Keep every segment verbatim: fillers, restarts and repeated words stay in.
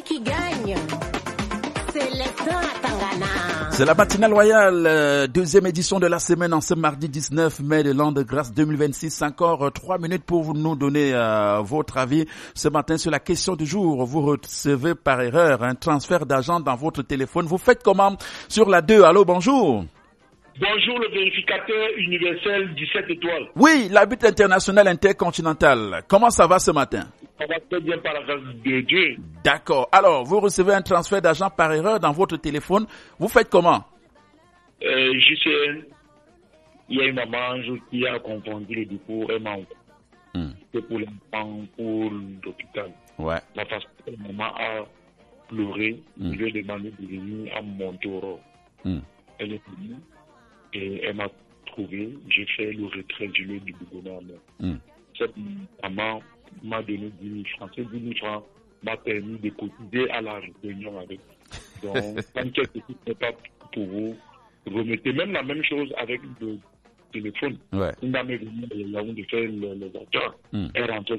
qui gagne. C'est l'état Tangana. C'est la matinale royale, euh, deuxième édition de la semaine en ce mardi dix-neuf mai de l'an de grâce deux mille vingt-six. Encore euh, trois minutes pour nous donner euh, votre avis ce matin sur la question du jour. Vous recevez par erreur un transfert d'argent dans votre téléphone. Vous faites comment sur la deux? Allô, bonjour. Bonjour le vérificateur universel dix-sept étoiles. Oui, l'arbitre international intercontinental. Comment ça va ce matin? Ça va très bien par la grâce de Dieu. D'accord. Alors, vous recevez un transfert d'argent par erreur dans votre téléphone. Vous faites comment? Euh, je sais, il y a une maman qui a confondu le dépôt et m'a hmm. C'est pour l'enfant, pour l'hôpital. Ouais. La façon que la maman a pleuré, hmm. je lui ai demandé de venir à Montoro. Hmm. Elle est venue et elle m'a trouvé. J'ai fait le retrait du lieu du gouvernement. Hmm. Cette maman m'a donné dix mille francs. Ces dix mille francs m'a permis de cotiser à la réunion avec. Donc, quand quelque chose n'est pas pour vous, remettez même la même chose avec le téléphone. Ouais. Une dame est venue de faire le, le docteur. Mm. Elle rentrait,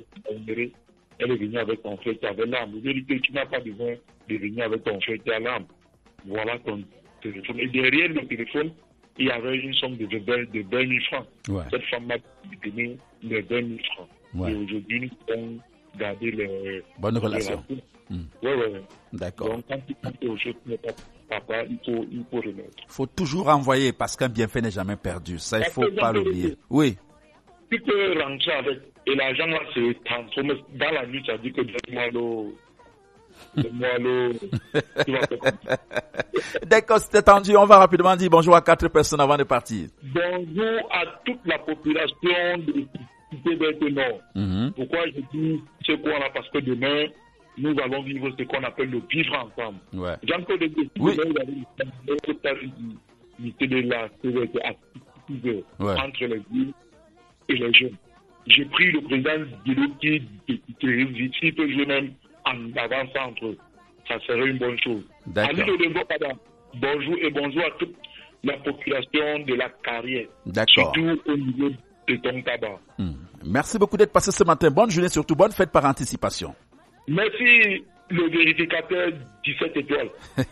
elle est venue avec ton frère qui avait l'âme. Vous vérité, tu n'as pas besoin de venir avec ton frère qui a l'âme. Voilà ton téléphone. Et derrière le téléphone, il y avait une somme de vingt mille francs. Ouais. Cette femme m'a donné les vingt mille francs. Ouais. Et aujourd'hui, nous pouvons garder les bonnes relations. Oui, mm. oui, oui. D'accord. Donc, quand tu penses aux choses qui n'est pas papa, il faut, il faut remettre. Il faut toujours envoyer parce qu'un bienfait n'est jamais perdu. Ça, il ne faut pas l'oublier. Oui. Tu peux rentrer avec, et l'argent là se transforme. Dans la nuit, ça dit que donne-moi l'eau. Donne-moi l'eau. Tu vas faire comme ça. D'accord, c'était tendu. On va rapidement dire bonjour à quatre personnes avant de partir. Bonjour à toute la population de Cité d'Être Nord. Mm-hmm. Pourquoi je dis ce quoi là? Parce que demain, nous allons vivre ce qu'on appelle le vivre ensemble. Ouais. Jean-Claude Dessy, oui. Demain, vous avez l'unité de la C V T ouais. entre les villes et les jeunes. J'ai pris le président Guido qui dit s'il peut jouer même en avance entre eux. Ça serait une bonne chose. D'accord. Bonjour et bonjour à toute la population de la carrière. D'accord. Surtout au niveau de ton tabac. Hmm. Merci beaucoup d'être passé ce matin. Bonne journée, surtout bonne fête par anticipation. Merci, le vérificateur dix-sept étoiles.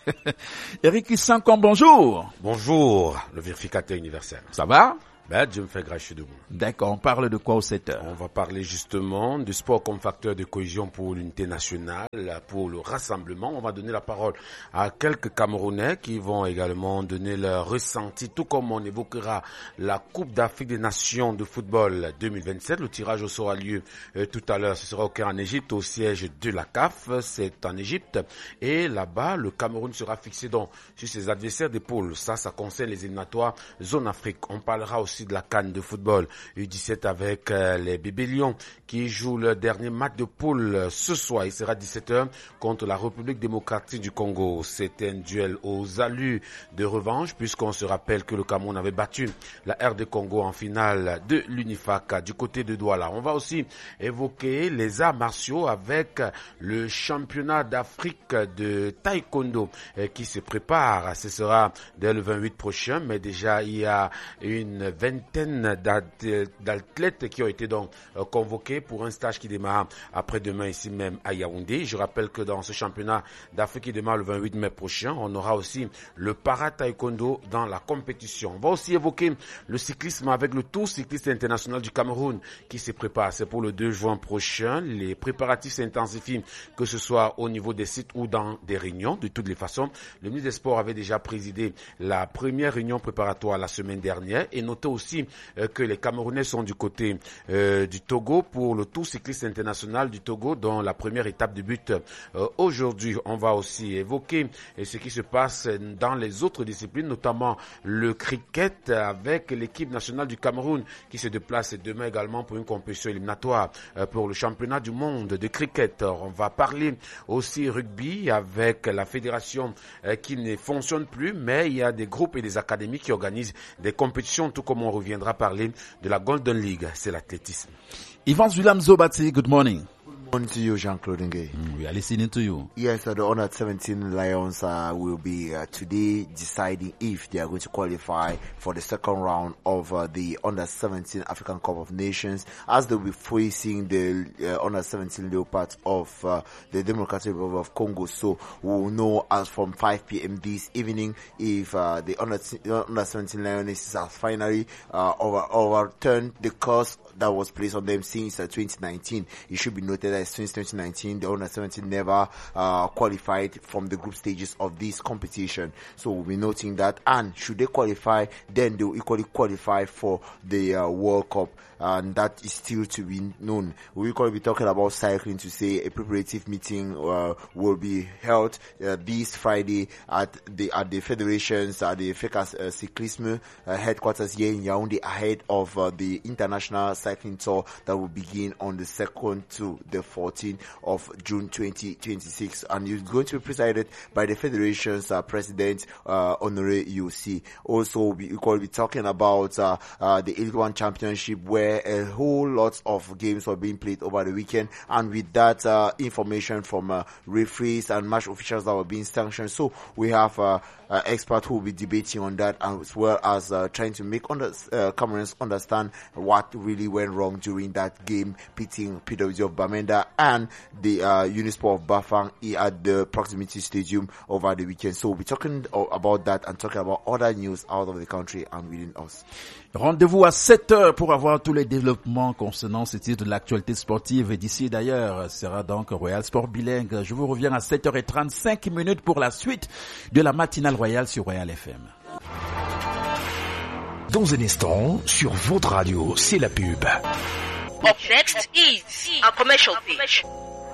Eric Issancon, bonjour. Bonjour, le vérificateur universel. Ça va? Ben, Dieu me fait grâce, je suis debout. D'accord, on parle de quoi au sept heures? On va parler justement du sport comme facteur de cohésion pour l'unité nationale, pour le rassemblement. On va donner la parole à quelques Camerounais qui vont également donner leur ressenti, tout comme on évoquera la Coupe d'Afrique des Nations de football deux mille vingt-sept. Le tirage au sort a lieu euh, tout à l'heure. Ce sera au Caire en Égypte, au siège de la C A F. C'est en Égypte. Et là-bas, le Cameroun sera fixé donc sur ses adversaires des pôles. Ça, ça concerne les éliminatoires zone Afrique. On parlera aussi de la CAN de football U dix-sept avec euh, les bébés Lions qui jouent leur dernier match de poule ce soir. Il sera dix-sept heures contre la République démocratique du Congo. C'est un duel aux allures de revanche puisqu'on se rappelle que le Cameroun avait battu la R D Congo en finale de l'Unifac du côté de Douala. On va aussi évoquer les arts martiaux avec le championnat d'Afrique de taekwondo euh, qui se prépare. Ce sera dès le vingt-huit prochain, mais déjà il y a une vingtaine d'athlètes qui ont été donc euh, convoqués pour un stage qui démarre après-demain ici même à Yaoundé. Je rappelle que dans ce championnat d'Afrique qui démarre le vingt-huit mai prochain, on aura aussi le para-taekwondo dans la compétition. On va aussi évoquer le cyclisme avec le Tour cycliste international du Cameroun qui se prépare. C'est pour le deux juin prochain. Les préparatifs s'intensifient, que ce soit au niveau des sites ou dans des réunions. De toutes les façons, le ministre des Sports avait déjà présidé la première réunion préparatoire la semaine dernière et notez aussi euh, que les Camerounais sont du côté euh, du Togo pour le Tour cycliste international du Togo dont la première étape débute euh, aujourd'hui. On va aussi évoquer euh, ce qui se passe dans les autres disciplines, notamment le cricket avec l'équipe nationale du Cameroun qui se déplace demain également pour une compétition éliminatoire euh, pour le championnat du monde de cricket. On va parler aussi rugby avec la fédération euh, qui ne fonctionne plus, mais il y a des groupes et des académies qui organisent des compétitions, tout comme on reviendra parler de la Golden League, c'est l'athlétisme. Ivan Zulam Zobati, good morning. Good On to you, Jean-Claude Nguyen. Mm, we are listening to you. Yes, uh, the under seventeen Lions uh, will be uh, today deciding if they are going to qualify for the second round of uh, the under seventeen African Cup of Nations, as they will be facing the uh, under seventeen Leopards of uh, the Democratic Republic of Congo. So we will know as from five p.m. this evening if uh, the under, under seventeen Lionesses have finally uh, over, overturned the curse that was placed on them since uh, twenty nineteen. It should be noted that since twenty nineteen, the under seventeen never uh, qualified from the group stages of this competition. So we'll be noting that, and should they qualify, then they will equally qualify for the uh, World Cup. And that is still to be known. We will be talking about cycling to say a preparative meeting uh, will be held uh, this Friday at the at the federations at the FECAS uh, Cyclisme uh, headquarters here in Yaoundé, ahead of uh, the international cycling tour that will begin on the second to the fourteenth of June twenty twenty-six, and it's going to be presided by the federation's uh, president uh, Honoré Yossi. Also, we will be talking about uh, uh, the Elite One Championship, where a whole lot of games were being played over the weekend, and with that uh, information from uh, referees and match officials that were being sanctioned. So we have uh, uh, experts who will be debating on that, as well as uh, trying to make under, uh, Cameroonians understand what really went wrong during that game, pitting P W D of Bamenda and the uh, Unisport of Bafang at the Proximity Stadium over the weekend. So we'll be talking about that and talking about other news out of the country and within us. Rendez-vous à sept heures pour avoir tous les développements concernant ce titre de l'actualité sportive et d'ici d'ailleurs sera donc Royal Sport Bilingue. Je vous reviens à sept heures trente-cinq minutes pour la suite de la matinale royale sur Royal F M. Dans un instant, sur votre radio, c'est la pub. Up next is a commercial pitch.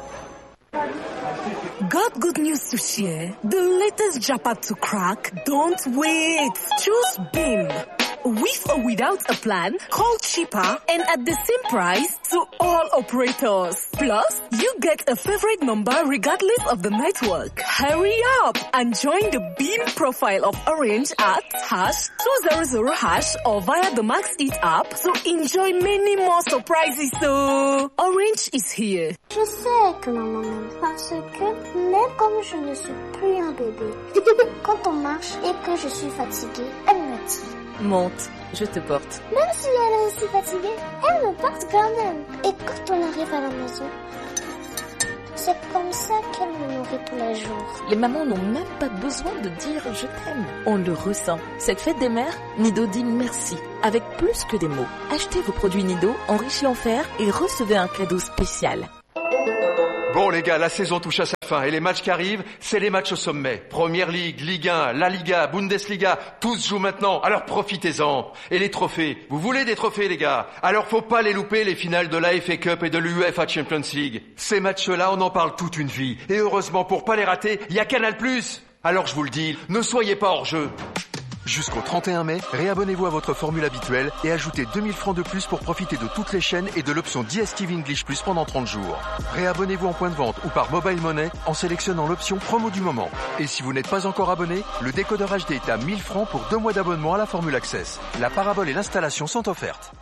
Got good news to share? The latest jackpot to crack? Don't wait. Choose Beam. With or without a plan, call cheaper and at the same price to all operators. Plus, you get a favorite number regardless of the network. Hurry up and join the Beam profile of Orange at hash two hundred hash or via the Max It app to enjoy many more surprises. So, Orange is here. Je sais que maman m'aime parce que même comme je ne suis plus un bébé, quand on marche et que je suis fatiguée, elle me dit: monte, je te porte. Même si elle est aussi fatiguée, elle me porte quand même. Et quand on arrive à la maison, c'est comme ça qu'elle me nourrit tous les jours. Les mamans n'ont même pas besoin de dire je t'aime. On le ressent. Cette fête des mères, Nido dit merci. Avec plus que des mots. Achetez vos produits Nido enrichis en fer et recevez un cadeau spécial. Bon les gars, la saison touche à sa fin et les matchs qui arrivent, c'est les matchs au sommet. Première Ligue, Ligue un, La Liga, Bundesliga, tous jouent maintenant, alors profitez-en. Et les trophées, vous voulez des trophées les gars? Alors faut pas les louper, les finales de la F A Cup et de l'UEFA Champions League. Ces matchs-là, on en parle toute une vie. Et heureusement, pour pas les rater, il y a Canal plus. Alors je vous le dis, ne soyez pas hors jeu. Jusqu'au trente et un mai, réabonnez-vous à votre formule habituelle et ajoutez deux mille francs de plus pour profiter de toutes les chaînes et de l'option D S T V English Plus pendant trente jours. Réabonnez-vous en point de vente ou par mobile money en sélectionnant l'option promo du moment. Et si vous n'êtes pas encore abonné, le décodeur H D est à mille francs pour deux mois d'abonnement à la formule Access. La parabole et l'installation sont offertes.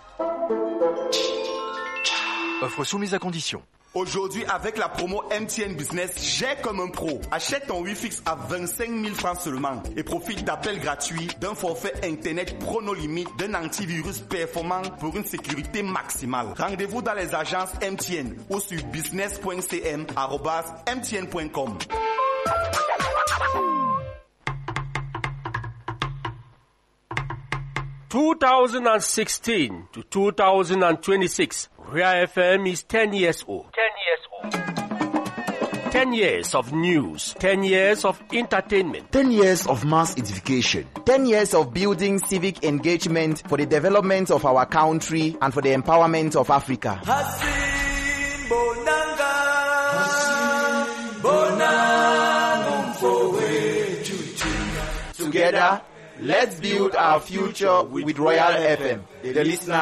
Offre soumise à condition. Aujourd'hui, avec la promo M T N Business, j'ai comme un pro. Achète ton Wi fixe à vingt-cinq mille francs seulement et profite d'appels gratuits, d'un forfait Internet chrono limite, d'un antivirus performant pour une sécurité maximale. Rendez-vous dans les agences M T N ou sur business point c m arobase m t n point com. two thousand sixteen to two thousand twenty-six, Ria F M is ten years old. ten years old. ten years of news. ten years of entertainment. ten years of mass edification. ten years of building civic engagement for the development of our country and for the empowerment of Africa. Hasim Bonanga. Hasim Bonanga. Together, let's build our future with Royal F M, the listener